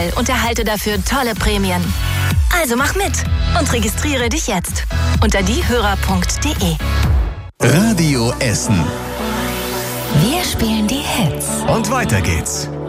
Vorteil und erhalte dafür tolle Prämien. Also mach mit und registriere dich jetzt unter diehörer.de. Radio Essen. Wir spielen die Hits. Und weiter geht's.